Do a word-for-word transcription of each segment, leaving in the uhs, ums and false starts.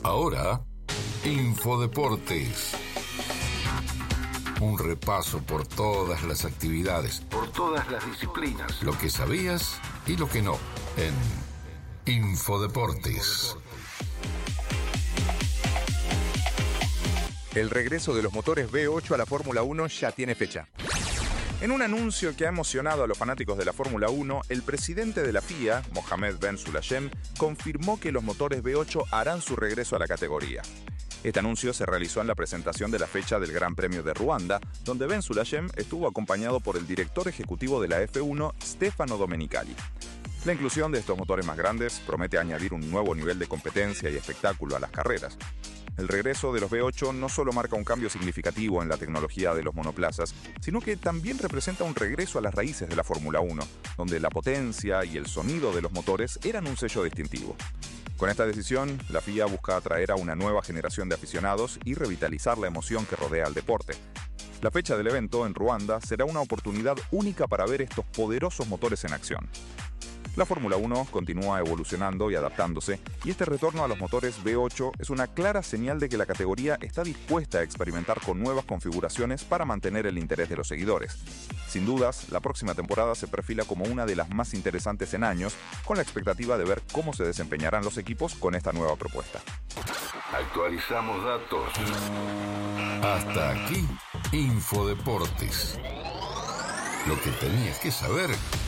Ahora, Infodeportes. Un repaso por todas las actividades, por todas las disciplinas, lo que sabías y lo que no, en Infodeportes. El regreso de los motores V ocho a la Fórmula uno ya tiene fecha. En un anuncio que ha emocionado a los fanáticos de la Fórmula uno, el presidente de la F I A, Mohammed Ben Sulayem, confirmó que los motores V ocho harán su regreso a la categoría. Este anuncio se realizó en la presentación de la fecha del Gran Premio de Ruanda, donde Ben Sulayem estuvo acompañado por el director ejecutivo de la F uno, Stefano Domenicali. La inclusión de estos motores más grandes promete añadir un nuevo nivel de competencia y espectáculo a las carreras. El regreso de los V ocho no solo marca un cambio significativo en la tecnología de los monoplazas, sino que también representa un regreso a las raíces de la Fórmula uno, donde la potencia y el sonido de los motores eran un sello distintivo. Con esta decisión, la F I A busca atraer a una nueva generación de aficionados y revitalizar la emoción que rodea al deporte. La fecha del evento en Ruanda será una oportunidad única para ver estos poderosos motores en acción. La Fórmula uno continúa evolucionando y adaptándose, y este retorno a los motores V ocho es una clara señal de que la categoría está dispuesta a experimentar con nuevas configuraciones para mantener el interés de los seguidores. Sin dudas, la próxima temporada se perfila como una de las más interesantes en años, con la expectativa de ver cómo se desempeñarán los equipos con esta nueva propuesta. Actualizamos datos. Hasta aquí, Infodeportes. Lo que tenías que saber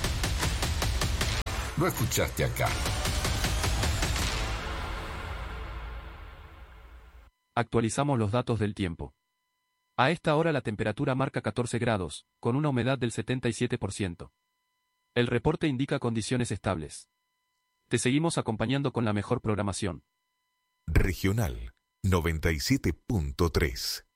lo escuchaste acá. Actualizamos los datos del tiempo. A esta hora la temperatura marca catorce grados, con una humedad del setenta y siete por ciento. El reporte indica condiciones estables. Te seguimos acompañando con la mejor programación. Regional noventa y siete punto tres.